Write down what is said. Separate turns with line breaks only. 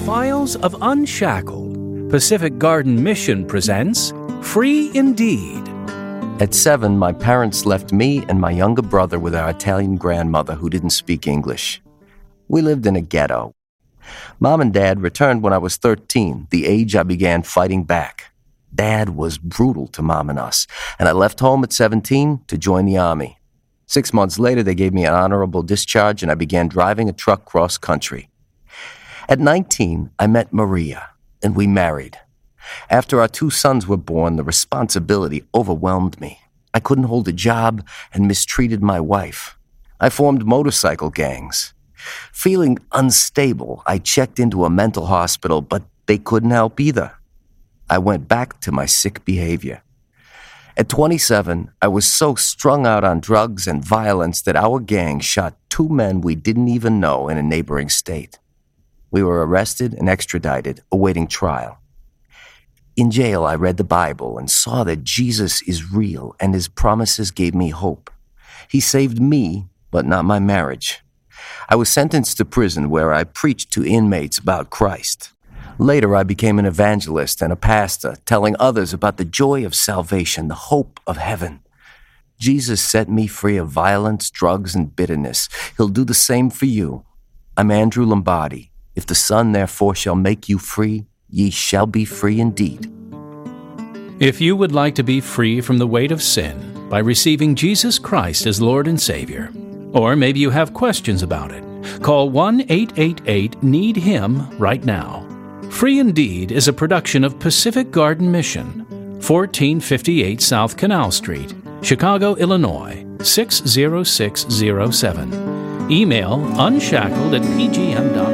Files of Unshackled, Pacific Garden Mission presents Free Indeed.
At 7, my parents left me and my younger brother with our Italian grandmother who didn't speak English. We lived in a ghetto. Mom and Dad returned when I was 13, the age I began fighting back. Dad was brutal to Mom and us, and I left home at 17 to join the Army. 6 months later, they gave me an honorable discharge, and I began driving a truck cross-country. At 19, I met Maria, and we married. After our 2 sons were born, the responsibility overwhelmed me. I couldn't hold a job and mistreated my wife. I formed motorcycle gangs. Feeling unstable, I checked into a mental hospital, but they couldn't help either. I went back to my sick behavior. At 27, I was so strung out on drugs and violence that our gang shot 2 men we didn't even know in a neighboring state. We were arrested and extradited, awaiting trial. In jail, I read the Bible and saw that Jesus is real and his promises gave me hope. He saved me, but not my marriage. I was sentenced to prison where I preached to inmates about Christ. Later, I became an evangelist and a pastor, telling others about the joy of salvation, the hope of heaven. Jesus set me free of violence, drugs, and bitterness. He'll do the same for you. I'm Andrew Lombardi. If the Son therefore shall make you free, ye shall be free indeed.
If you would like to be free from the weight of sin by receiving Jesus Christ as Lord and Savior, or maybe you have questions about it, call 1-888-NEED-HIM right now. Free Indeed is a production of Pacific Garden Mission, 1458 South Canal Street, Chicago, Illinois, 60607. Email unshackled@pgm.com.